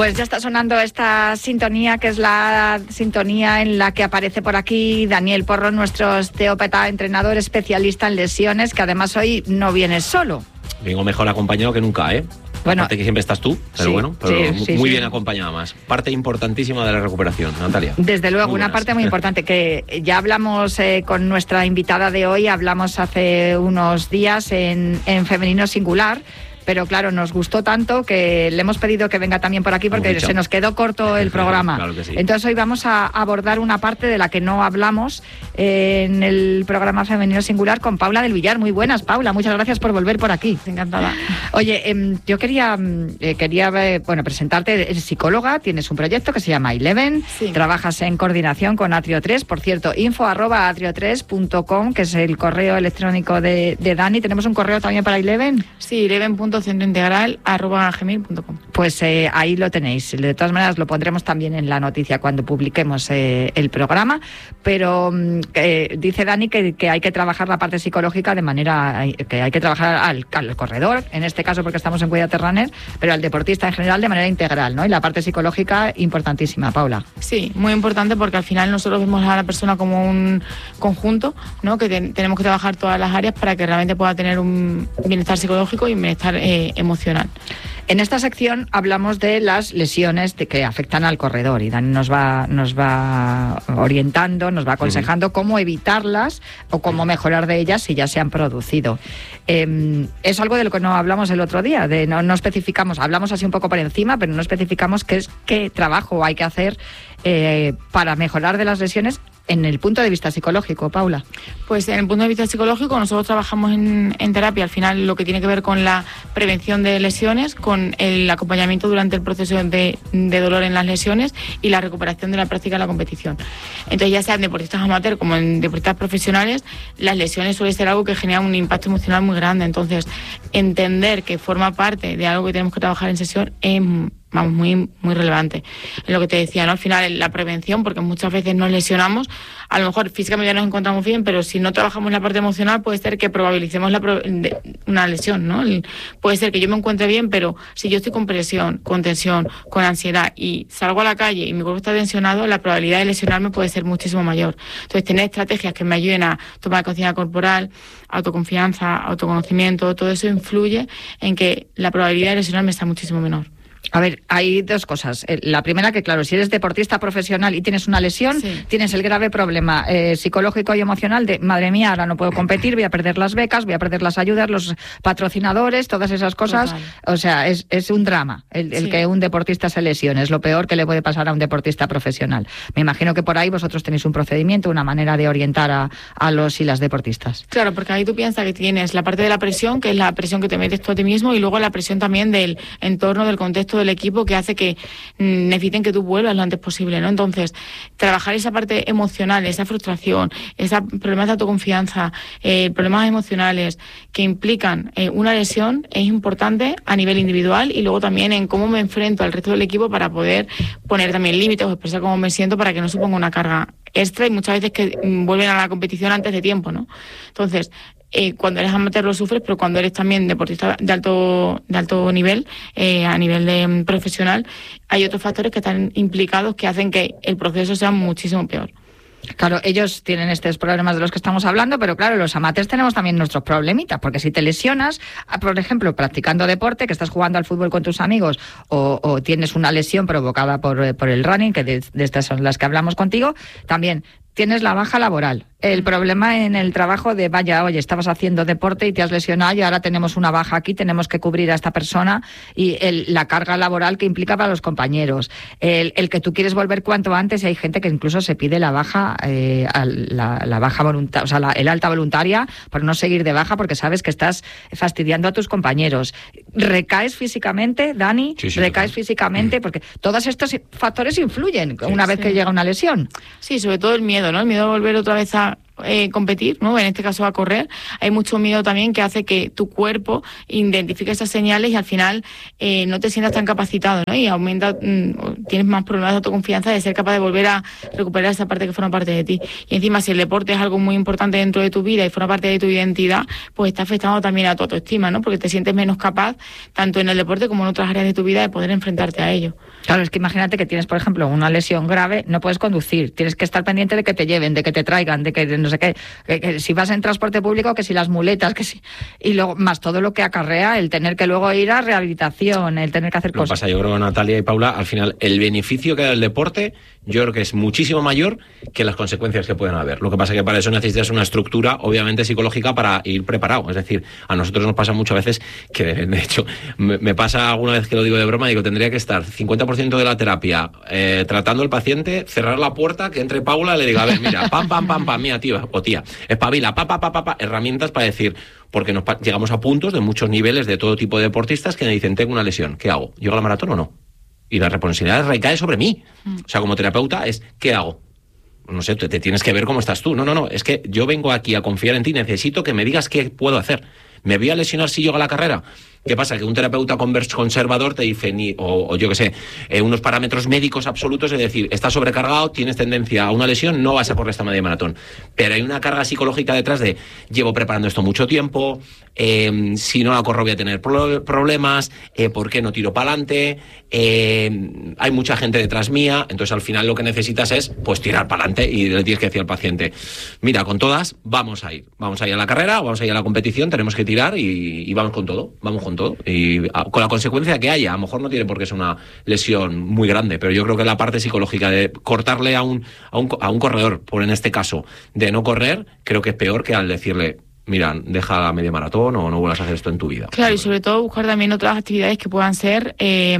Pues ya está sonando esta sintonía, que es la sintonía en la que aparece por aquí Daniel Porro, nuestro osteópata, entrenador especialista en lesiones, que además hoy no vienes solo. Vengo mejor acompañado que nunca, ¿eh? Bueno, aparte que siempre estás tú, pero sí, bueno, pero sí, muy sí. bien acompañada más. Parte importantísima de la recuperación, Natalia. Desde luego, Muy una buenas. parte muy importante, que ya hablamos con nuestra invitada de hoy, hablamos hace unos días en Femenino Singular. Pero claro, nos gustó tanto que le hemos pedido que venga también por aquí porque se nos quedó corto el programa. Claro que sí. Entonces hoy vamos a abordar una parte de la que no hablamos en el programa Femenino Singular con Paula del Villar. Muy buenas, Paula, muchas gracias por volver por aquí. Encantada. Oye, yo quería presentarte. Eres psicóloga, tienes un proyecto que se llama Eleven, Sí. Trabajas en coordinación con Atrio 3, por cierto, info@atrio3.com, que es el correo electrónico de Dani. ¿Tenemos un correo también para Eleven? Sí, eleven.centrointegral@gmail.com. Pues ahí lo tenéis. De todas maneras lo pondremos también en la noticia cuando publiquemos el programa. Pero dice Dani que hay que trabajar la parte psicológica de manera que hay que trabajar al corredor, en este caso porque estamos en Cuídate Runner, pero al deportista en general de manera integral, ¿no? Y la parte psicológica importantísima, Paula. Sí, muy importante porque al final nosotros vemos a la persona como un conjunto, ¿no? Que tenemos que trabajar todas las áreas para que realmente pueda tener un bienestar psicológico y un bienestar emocional. En esta sección hablamos de las lesiones que afectan al corredor y Dani nos va orientando, nos va aconsejando cómo evitarlas o cómo mejorar de ellas si ya se han producido. Es algo de lo que no hablamos el otro día, no especificamos, hablamos así un poco por encima, pero no especificamos qué trabajo hay que hacer para mejorar de las lesiones en el punto de vista psicológico, Paula. Pues en el punto de vista psicológico nosotros trabajamos en terapia, al final lo que tiene que ver con la prevención de lesiones, con el acompañamiento durante el proceso de dolor en las lesiones y la recuperación de la práctica de la competición. Entonces, ya sean deportistas amateur como en deportistas profesionales, las lesiones suele ser algo que genera un impacto emocional muy grande. Entonces, entender que forma parte de algo que tenemos que trabajar en sesión es muy relevante. Es lo que te decía, ¿no? Al final, la prevención, porque muchas veces nos lesionamos, a lo mejor físicamente nos encontramos bien, pero si no trabajamos la parte emocional, puede ser que probabilicemos una lesión, ¿no? Puede ser que yo me encuentre bien, pero si yo estoy con presión, con tensión, con ansiedad y salgo a la calle y mi cuerpo está tensionado, la probabilidad de lesionarme puede ser muchísimo mayor. Entonces, tener estrategias que me ayuden a tomar conciencia corporal, autoconfianza, autoconocimiento, todo eso influye en que la probabilidad de lesionarme está muchísimo menor. A ver, hay dos cosas. La primera, que claro, si eres deportista profesional y tienes una lesión, sí, tienes el grave problema psicológico y emocional de, madre mía, ahora no puedo competir, voy a perder las becas, voy a perder las ayudas, los patrocinadores, todas esas cosas. Total. O sea, es un drama el Sí. que un deportista se lesione. Es lo peor que le puede pasar a un deportista profesional. Me imagino que por ahí vosotros tenéis un procedimiento, una manera de orientar a los y las deportistas. Claro, porque ahí tú piensas que tienes la parte de la presión, que es la presión que te metes tú a ti mismo, y luego la presión también del entorno, del contexto del equipo, que hace que necesiten que tú vuelvas lo antes posible, ¿no? Entonces, trabajar esa parte emocional, esa frustración, esos problemas de autoconfianza, problemas emocionales que implican una lesión es importante a nivel individual y luego también en cómo me enfrento al resto del equipo para poder poner también límites o expresar cómo me siento para que no suponga una carga extra y muchas veces que vuelven a la competición antes de tiempo, ¿no? Entonces, cuando eres amateur lo sufres, pero cuando eres también deportista de alto nivel, a nivel de profesional, hay otros factores que están implicados que hacen que el proceso sea muchísimo peor. Claro, ellos tienen estos problemas de los que estamos hablando, pero claro, los amateurs tenemos también nuestros problemitas, porque si te lesionas, por ejemplo, practicando deporte, que estás jugando al fútbol con tus amigos, o tienes una lesión provocada por el running, que de estas son las que hablamos contigo, también tienes la baja laboral. El problema en el trabajo de, vaya, oye, estabas haciendo deporte y te has lesionado y ahora tenemos una baja aquí, tenemos que cubrir a esta persona, y la carga laboral que implica para los compañeros. El que tú quieres volver cuanto antes, y hay gente que incluso se pide la baja, la baja voluntaria, o sea, el alta voluntaria, por no seguir de baja porque sabes que estás fastidiando a tus compañeros. ¿Recaes físicamente, Dani? Sí, ¿Recaes total. físicamente? Porque todos estos factores influyen una vez Sí. que llega una lesión. Sí, sobre todo el miedo, ¿no? El miedo a volver otra vez a competir, ¿no? En este caso a correr, hay mucho miedo también que hace que tu cuerpo identifique esas señales y al final no te sientas tan capacitado, ¿no? Y aumenta, tienes más problemas de autoconfianza de ser capaz de volver a recuperar esa parte que forma parte de ti. Y encima, si el deporte es algo muy importante dentro de tu vida y forma parte de tu identidad, pues está afectando también a tu autoestima, ¿no? Porque te sientes menos capaz, tanto en el deporte como en otras áreas de tu vida, de poder enfrentarte a ello. Claro, es que imagínate que tienes, por ejemplo, una lesión grave, no puedes conducir, tienes que estar pendiente de que te lleven, de que te traigan, de que no sé qué, que si vas en transporte público, que si las muletas, que si... Y luego, más todo lo que acarrea el tener que luego ir a rehabilitación, el tener que hacer cosas. Lo que pasa, yo creo, Natalia y Paula, al final, el beneficio que da el deporte, yo creo que es muchísimo mayor que las consecuencias que pueden haber. Lo que pasa es que para eso necesitas una estructura, obviamente, psicológica para ir preparado. Es decir, a nosotros nos pasa muchas veces que, de hecho, me pasa alguna vez que lo digo de broma, digo, tendría que estar 50% de la terapia tratando al paciente, cerrar la puerta, que entre Paula y le diga, a ver, mira, pam, mira, tío, o tía, espabila, herramientas para decir, porque llegamos a puntos de muchos niveles de todo tipo de deportistas que me dicen, tengo una lesión, ¿qué hago? ¿Llego a la maratón o no? Y la responsabilidad recae sobre mí. O sea, como terapeuta es, ¿qué hago? No sé, te tienes que ver cómo estás tú. No, es que yo vengo aquí a confiar en ti, necesito que me digas qué puedo hacer. ¿Me voy a lesionar si llego a la carrera? ¿Qué pasa? Que un terapeuta conservador te dice, o yo qué sé, unos parámetros médicos absolutos, es decir, estás sobrecargado, tienes tendencia a una lesión, no vas a correr esta media maratón. Pero hay una carga psicológica detrás de, llevo preparando esto mucho tiempo, si no la corro voy a tener problemas, ¿por qué no tiro para adelante? Hay mucha gente detrás mía, entonces al final lo que necesitas es, pues, tirar para adelante y le tienes que decir al paciente, mira, con todas vamos a ir a la carrera, vamos a ir a la competición, tenemos que tirar y vamos con todo, y con la consecuencia que haya. A lo mejor no tiene por qué ser una lesión muy grande, pero yo creo que la parte psicológica de cortarle a un corredor, por en este caso, de no correr, creo que es peor que al decirle, mira, deja la media maratón o no vuelvas a hacer esto en tu vida. Claro, y sobre todo buscar también otras actividades que puedan ser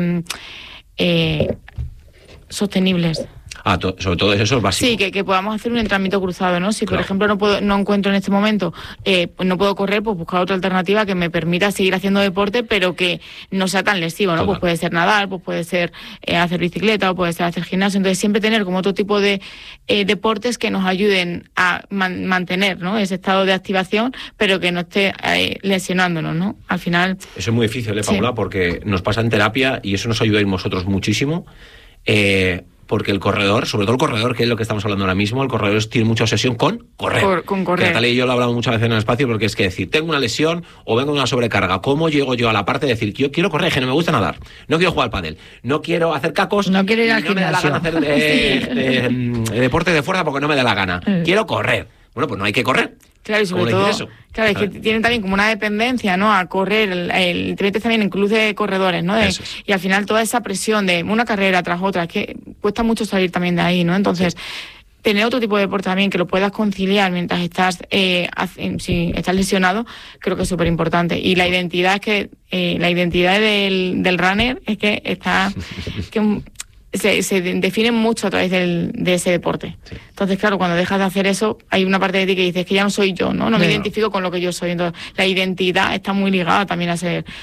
sostenibles. Sobre todo eso es básico. Sí, que podamos hacer un entrenamiento cruzado, ¿no? Si, por ejemplo, no encuentro en este momento, pues no puedo correr, pues buscar otra alternativa que me permita seguir haciendo deporte, pero que no sea tan lesivo, ¿no? Total. Pues puede ser nadar, pues puede ser hacer bicicleta o puede ser hacer gimnasio. Entonces, siempre tener como otro tipo de deportes que nos ayuden a mantener, ¿no? Ese estado de activación, pero que no esté lesionándonos, ¿no? Al final... Eso es muy difícil, Paula, porque nos pasa en terapia y eso nos ayuda a nosotros muchísimo. Porque el corredor, sobre todo el corredor, que es lo que estamos hablando ahora mismo, el corredor tiene mucha obsesión con correr. Con correr. Natalia y yo lo hablamos muchas veces en el espacio, porque es que decir, tengo una lesión o vengo de una sobrecarga, ¿cómo llego yo a la parte de decir, yo quiero correr, que no me gusta nadar, no quiero jugar al pádel, no quiero hacer cacos, no quiero ir al gimnasio, me da la gana hacer deporte de fuerza porque no me da la gana, quiero correr? Bueno, pues no hay que correr. Claro, y sobre todo, claro, es que tienen también como una dependencia, ¿no? A correr, te metes también en clubes de corredores, ¿no? Y al final toda esa presión de una carrera tras otra, es que cuesta mucho salir también de ahí, ¿no? Entonces, tener otro tipo de deporte también que lo puedas conciliar mientras estás, si estás lesionado, creo que es súper importante. Y la identidad es que, la identidad del runner es que está... Se define mucho a través de ese deporte. Sí. Entonces, claro, cuando dejas de hacer eso, hay una parte de ti que dices que ya no soy yo, ¿no? No me identifico con lo que yo soy. Entonces, la identidad está muy ligada también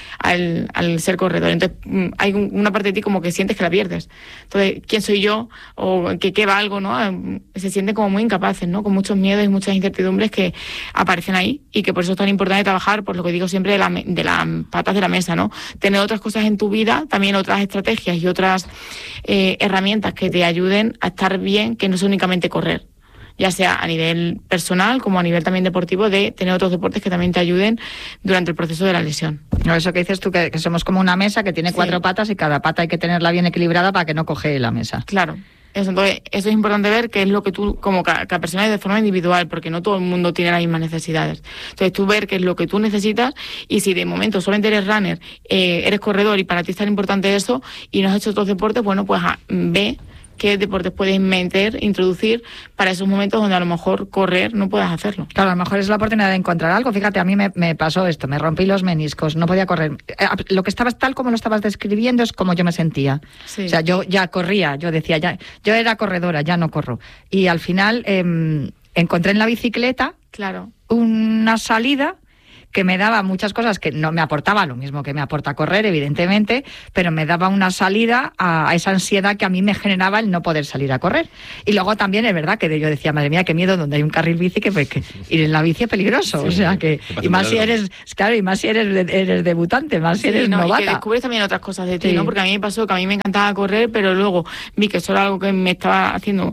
al ser corredor. Entonces, hay una parte de ti como que sientes que la pierdes. Entonces, ¿quién soy yo? O ¿qué valgo, no? Se sienten como muy incapaces, ¿no? Con muchos miedos y muchas incertidumbres que aparecen ahí y que por eso es tan importante trabajar, por lo que digo siempre, de las patas de la mesa, ¿no? Tener otras cosas en tu vida, también otras estrategias y otras herramientas que te ayuden a estar bien, que no sea únicamente correr, ya sea a nivel personal como a nivel también deportivo, de tener otros deportes que también te ayuden durante el proceso de la lesión. Eso que dices tú, que somos como una mesa que tiene 4 patas y cada pata hay que tenerla bien equilibrada para que no coge la mesa. Claro. Entonces, eso es importante ver que es lo que tú, como cada persona es de forma individual, porque no todo el mundo tiene las mismas necesidades. Entonces, tú ver qué es lo que tú necesitas y si de momento solamente eres runner, eres corredor y para ti es tan importante eso y no has hecho otros deportes, bueno, pues ve qué deportes puedes introducir para esos momentos donde a lo mejor correr no puedas hacerlo. Claro, a lo mejor es la oportunidad de encontrar algo. Fíjate, a mí me pasó esto, me rompí los meniscos, no podía correr. Lo que estabas tal como lo estabas describiendo es como yo me sentía. Sí. O sea, yo ya corría, yo decía, yo era corredora, ya no corro. Y al final encontré en la bicicleta una salida que me daba muchas cosas que no me aportaba lo mismo que me aporta correr, evidentemente, pero me daba una salida a esa ansiedad que a mí me generaba el no poder salir a correr. Y luego también es verdad que yo decía, madre mía, qué miedo donde hay un carril bici, que ir en la bici es peligroso. Sí, o sea que, y más si eres, claro, y más si eres debutante, más si eres novata. Y que descubres también otras cosas de ti, sí. ¿no? Porque a mí me pasó que a mí me encantaba correr, pero luego vi que eso era algo que me estaba haciendo,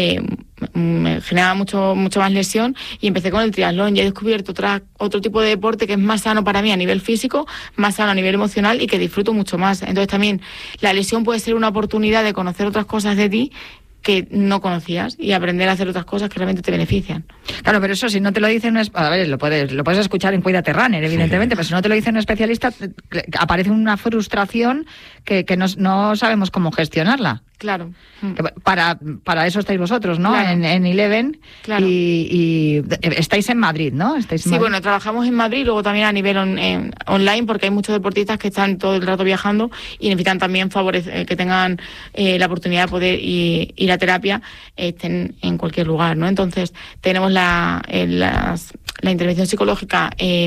me generaba mucho más lesión, y empecé con el triatlón. Y he descubierto otro tipo de deporte que es más sano para mí a nivel físico, más sano a nivel emocional y que disfruto mucho más. Entonces también la lesión puede ser una oportunidad de conocer otras cosas de ti que no conocías y aprender a hacer otras cosas que realmente te benefician. Claro, pero eso si no te lo dice a ver, lo puedes escuchar en Cuídate Runner, evidentemente, pero si no te lo dice un especialista, aparece una frustración que no sabemos cómo gestionarla. Claro. Para eso estáis vosotros, ¿no? Claro. En Eleven. Claro. Y estáis en Madrid, ¿no? Sí, bueno, trabajamos en Madrid, luego también a nivel online, porque hay muchos deportistas que están todo el rato viajando y necesitan también que tengan la oportunidad de poder ir a terapia, estén en cualquier lugar, ¿no? Entonces, tenemos la intervención psicológica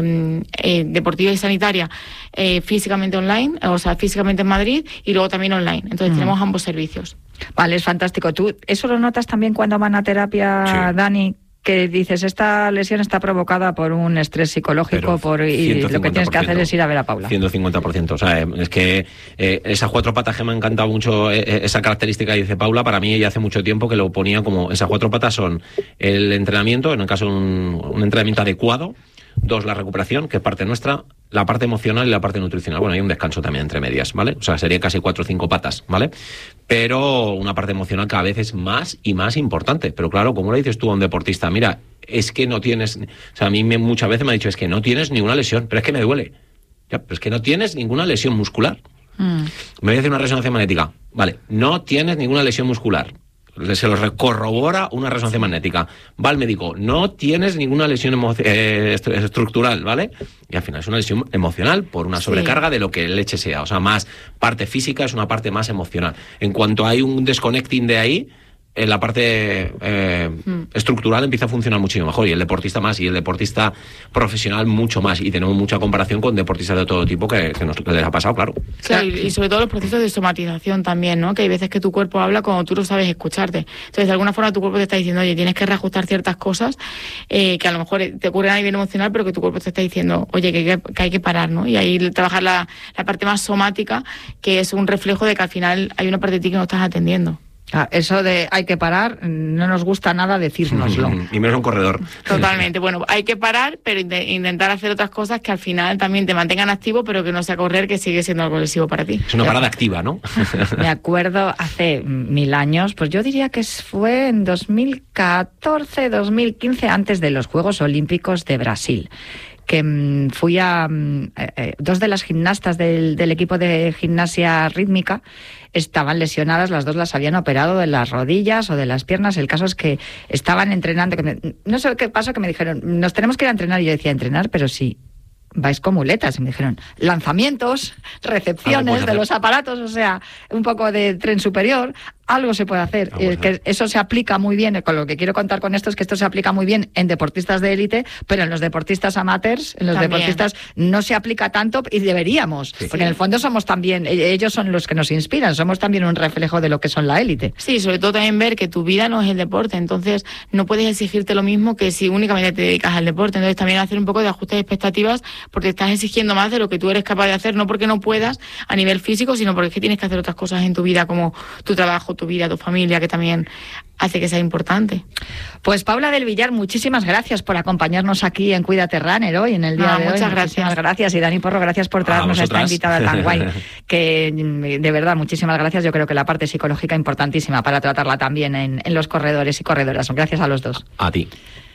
deportiva y sanitaria físicamente online, o sea, físicamente en Madrid, y luego también online. Entonces, tenemos ambos servicios. Vale, es fantástico. ¿Tú eso lo notas también cuando van a terapia, sí, Dani? Que dices, esta lesión está provocada por un estrés psicológico, y lo que tienes que hacer es ir a ver a Paula. 150%. O sea, es que esas 4 patas, que me ha encantado mucho esa característica que dice Paula. Para mí, ella hace mucho tiempo que lo ponía como esas 4 patas son el entrenamiento, en el caso de un entrenamiento adecuado. 2, la recuperación, que es parte nuestra, la parte emocional y la parte nutricional. Bueno, hay un descanso también entre medias, ¿vale? O sea, sería casi 4 o 5 patas, ¿vale? Pero una parte emocional cada vez es más y más importante. Pero claro, como le dices tú a un deportista, mira, es que no tienes... O sea, a mí muchas veces me ha dicho, es que no tienes ninguna lesión, pero es que me duele. Ya, pero es que no tienes ninguna lesión muscular. Me voy a hacer una resonancia magnética. Vale, no tienes ninguna lesión muscular. Se lo corrobora una resonancia magnética. Va al médico, no tienes ninguna lesión estructural, ¿vale? Y al final es una lesión emocional por una sobrecarga de lo que el leche sea. O sea, más parte física, es una parte más emocional. En cuanto hay un desconnecting de ahí, en la parte estructural empieza a funcionar muchísimo mejor, y el deportista más, y el deportista profesional mucho más, y tenemos mucha comparación con deportistas de todo tipo que les ha pasado, claro. Claro, y sobre todo los procesos de somatización también, ¿no? Que hay veces que tu cuerpo habla cuando tú no sabes escucharte. Entonces, de alguna forma tu cuerpo te está diciendo, oye, tienes que reajustar ciertas cosas que a lo mejor te ocurren a nivel emocional, pero que tu cuerpo te está diciendo, oye, que hay que parar, ¿no? Y ahí trabajar la parte más somática, que es un reflejo de que al final hay una parte de ti que no estás atendiendo. Eso de hay que parar, no nos gusta nada decírnoslo. Y menos un corredor. Totalmente. Bueno, hay que parar, pero intentar hacer otras cosas que al final también te mantengan activo, pero que no sea correr, que sigue siendo algo lesivo para ti. Es una parada activa, ¿no? Me acuerdo hace 1000 años, pues yo diría que fue en 2014, 2015, antes de los Juegos Olímpicos de Brasil, que fui a 2 de las gimnastas del equipo de gimnasia rítmica estaban lesionadas, las 2 las habían operado de las rodillas o de las piernas. El caso es que estaban entrenando, no sé qué pasó, que me dijeron, nos tenemos que ir a entrenar, y yo decía, ¿entrenar? Pero sí, vais con muletas. Y me dijeron, lanzamientos, recepciones de los aparatos, o sea, un poco de tren superior, algo se puede hacer. Que eso se aplica muy bien, con lo que quiero contar con esto es que esto se aplica muy bien en deportistas de élite, pero en los deportistas amateurs, en los también. Deportistas no se aplica tanto, y deberíamos, porque en el fondo somos también, ellos son los que nos inspiran, somos también un reflejo de lo que son la élite. Sí, sobre todo también ver que tu vida no es el deporte, entonces no puedes exigirte lo mismo que si únicamente te dedicas al deporte. Entonces también hacer un poco de ajuste de expectativas, porque estás exigiendo más de lo que tú eres capaz de hacer, no porque no puedas a nivel físico, sino porque es que tienes que hacer otras cosas en tu vida, como tu trabajo, tu vida, tu familia, que también hace que sea importante. Pues Paula del Villar, muchísimas gracias por acompañarnos aquí en Cuídate Runner hoy, en el día de hoy. Muchas gracias. Y Dani Porro, gracias por traernos a esta invitada tan guay. Que de verdad, muchísimas gracias. Yo creo que la parte psicológica importantísima para tratarla también en los corredores y corredoras. Gracias a los dos. A ti.